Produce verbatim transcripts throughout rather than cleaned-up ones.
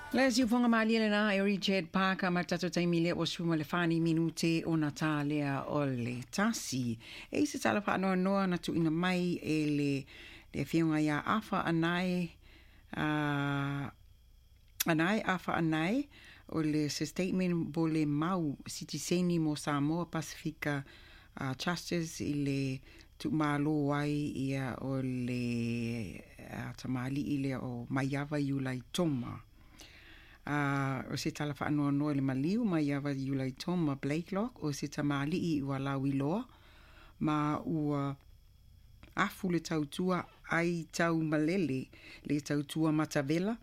Les you fonga mali na Eri Jed Parker matato taimile o suma le fani minute o Natalia o le tasi. E se tala pa noa noa na tu ina mai e le le whiunga ia afa anai uh, anai afa anai o le se statement bo le mau sitiseni mo Samoa Pacifica uh, Justice i le tu malo ai ia o le uh, tamali i le o Maiava Yulai Toma. Uh, o se tala wha anoa noa le maliu ma iawa Yulai Toma Blakelock o se tamali i ua lawi loa ma ua afu le tautua ai tau malele le tautua matavela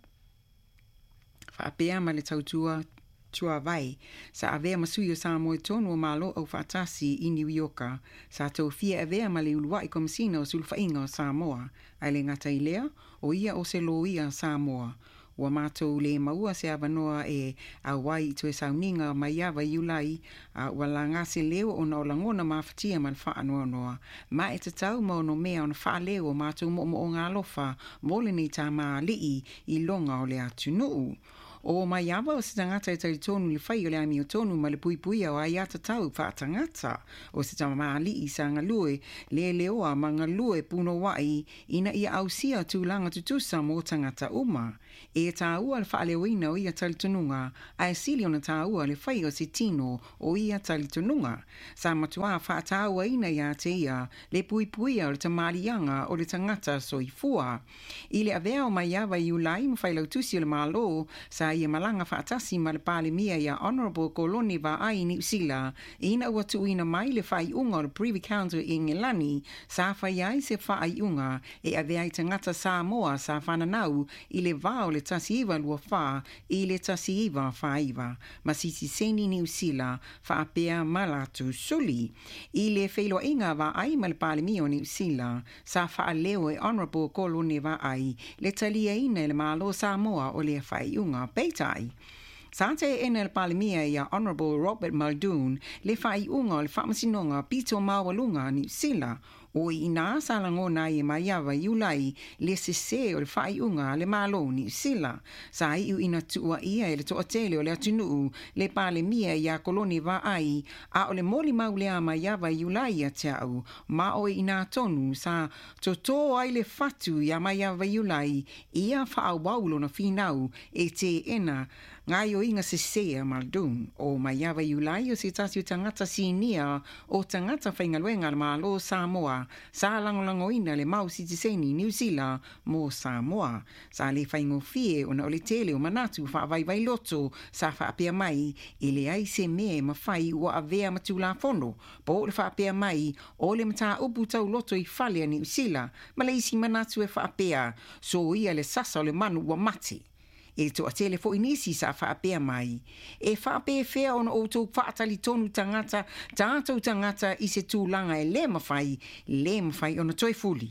whaapea ma le tautua tua vai sa avea masui o Samoa tonu o malo au whaatasi i New Yorka sa tau fia avea ma le uluwa i komisina o sulfainga o Samoa ai le ngata ilea o ia o se lo ia Samoa wa mātou le maua se avanoa e a wai tu e sauninga mai awa Yulai a uh, wala ngase leo o na olangona mawhatia man wha anoa noa. Ma e te tau mo no mea o na wha leo o mātou mo mo o ngā lofa mo le ni tā maa lii i longa o le atu nuu. O mai awa o se tangata e tau tonu le whai o le ami o tonu ma le pui pui au ai ata tau wha tangata. O se tama maa lii sa ngalue le leoa ma ngalue puno wai ina ia au sia tūlanga tutusa mo tangata uma. E tā ua le wha leo ina o ia tali tununga a e sili o na tā ua le whai o se tino o ia tali tununga. Sa matua wha tā ua ina ia te ia le pui pui au le tamarianga o le tangata soifua. I le avea o mai awa Yulai mo whailau tusi o le malo sa ia malanga whaatasi ma le pāle mia ia Honourable Koloni wa ai ni usila ina ua tu ina mai le whai unga o le Privy Council i Ngelani sa whai ai se whai unga e avea i tangata Samoa sa whananau i le vao le tasi iwa lua wha i le tasi iwa wha iwa ma sisi seni ni usila whaapea malatu suli i le whailo inga wa ai ma le pāle mia o ni usila sa wha leo e Honourable Koloni wa ai le talia ina le malo Samoa o le whai unga peitai. Sante ena le palemia ia Honourable Robert Muldoon le whai unga le whamasinonga pito mawalunga ni sila o ina salangona i maiawa Yulai le sese o le whai unga le malo ni sila. Sa iu ina tua ia e le toa tele o le atunuu le palemia ia koloni wa ai a o le moli maulea maiawa Yulai a teau ma o ina tonu sa toto ai le fatu ia maiawa Yulai ia wha waulo na finau e te ena ngai o inga sesea Muldoon o maiawa Yulai o se tasi o tangata sinia o tangata whaingaluenga le malo Samoa sa langolango ina le mau sitiseni New Zealand mo Samoa. Sa le whaingo fie o na o le tele o manatu wha vai vai loto sa whaapea mai i le ai se me ma whai ua avea matula fono po le whaapea mai o le mata upu tau loto i whalea New Zealand ma le isi manatu e whaapea so ia le sasa o le manu ua mate. E to a telefo inisi sa whaapea mai. E whaapea whea ona o tō whaatali tonu tangata, tātou tangata i se tūlanga e le mawhai, le mawhai ona toi fuli.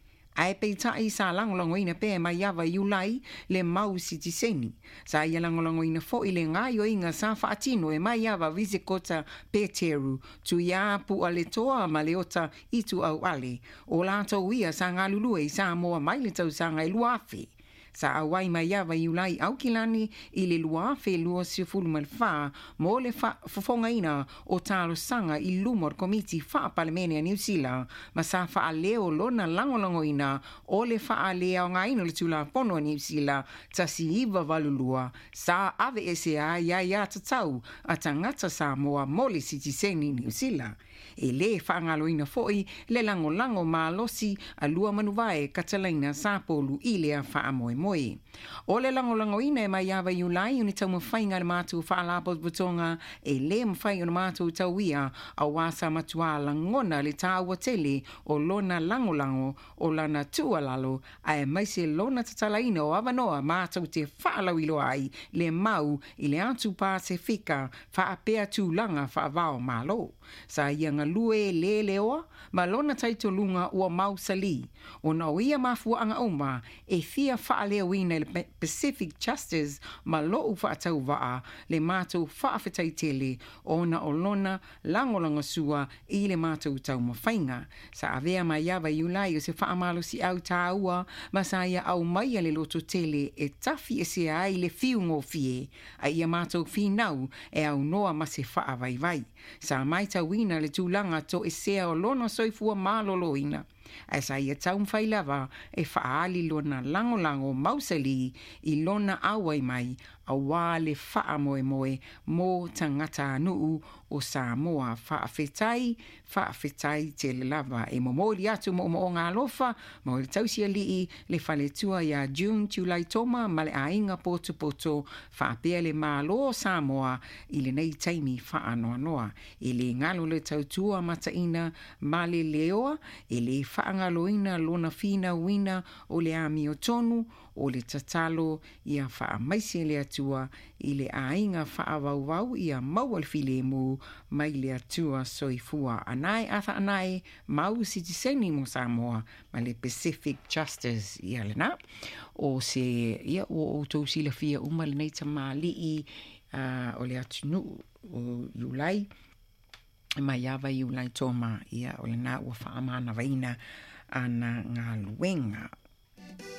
Ai peitai sa langolango ina pē mai awa Yulai le mau sitiseni. Sa ia langolango ina fo i le ngai o inga sa whaatino e mai awa Visikota Peteru tu ia pu ale toa ma le ota i tu au ale. O lātou ia sa ngā lulue i sa moa mai le tau sa ngai luafe. Sa awai mai awa Yulai au kilani i le lua fe lua sifulu malfa mo le fofonga ina o talo sanga i lumor komiti wha palemene a New Zealand ma sa wha leo lona langolango ina o le wha leo ngā ino le tula pono a New Zealand ta si iwa valulua sa ave ese a ia ia tatau a tangata Samoa mo le sitiseni New Zealand. E le whaangalo ina foi le lango lango ma losi a lua manuvae katalaina sa polu i lea wha moe moe. O le lango lango ina e mai awa Yulai uni tau mawhainga le mātou whaalapos butonga e le mawhai o mātou tau ia a wasa matua langona le tāua tele o lona lango lango o lana tualalo a e maise lona tatalaina o avanoa mātou te whaalawilo ai le mau i le atu Pasifika whaapea tūlanga whaavao malo. Sa ia ngalue le leoa ma lona taitolunga ua mau sali. O na o ia mafua anga uma e fia whaale lea wina le Pacific Justice ma lo'u whaatau waa le mātou whaafetai tele o na olona langolanga sua i le mātou tau mawhainga. Sa avea mai awa iulai o se whaamalo si au tāua ma sa ia au mai le loto tele e tafi e se ai le fiu ngō fie a ia mātou whinau e au noa ma se whaavai vai. Sa mai tau wina le tūlanga to e sea o lona soifua mālolo ina. As a ia tau mwhailawa e whaali lona lango lango mausali i lona awai mai a wā le wha moe moe mō tangata nuu o Samoa whaafetai, whaafetai te le lava e momori atu mo o ngā lofa mo le tausia lii le whale tua ia June Tulai Toma ma le ainga poto poto whaapea le mālo Samoa i le nei taimi whaanoa noa. I le ngalo le tautua mataina ma le leoa i le whaangaloina lona fina wina o le ami o tonu o le tatalo ia wha maise le atua i le ainga wha wau wau ia mau al file mu mai le atua soifua anai atha anai mau sitiseni mo Samoa ma le Pacific Justice ia le na o se ia o o tau sila fia uma le neita ma li i uh, o le atu nu o Iulai mai awa Iulai Toma ia o le na ua wha amana vaina ana ngā luenga